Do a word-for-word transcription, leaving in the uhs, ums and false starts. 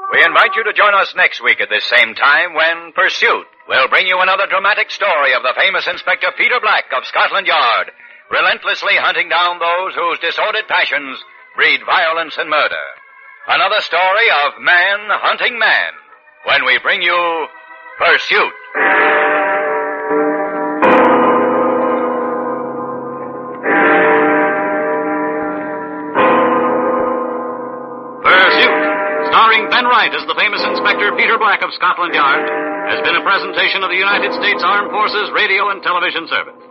We invite you to join us next week at this same time when Pursuit will bring you another dramatic story of the famous Inspector Peter Black of Scotland Yard, relentlessly hunting down those whose disordered passions breed violence and murder. Another story of man hunting man when we bring you Pursuit. Starring Ben Wright as the famous Inspector Peter Black of Scotland Yard, has been a presentation of the United States Armed Forces Radio and Television Service.